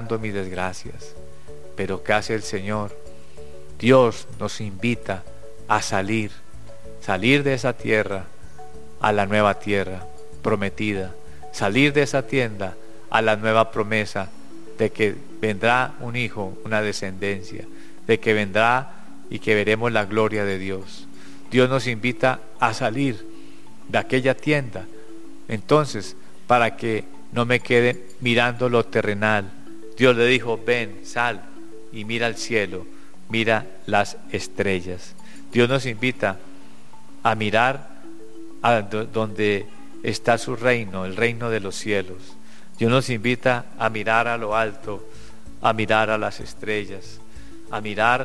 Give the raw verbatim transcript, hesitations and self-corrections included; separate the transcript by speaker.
Speaker 1: pasando mis desgracias. Pero ¿qué hace el Señor? Dios nos invita a salir, salir de esa tierra a la nueva tierra prometida, salir de esa tienda a la nueva promesa de que vendrá un hijo, una descendencia, de que vendrá y que veremos la gloria de Dios. Dios nos invita a salir de aquella tienda, entonces, para que no me quede mirando lo terrenal. Dios le dijo: ven, sal y mira al cielo, mira las estrellas. Dios nos invita a mirar a donde está su reino, el reino de los cielos. Dios nos invita a mirar a lo alto, a mirar a las estrellas, a mirar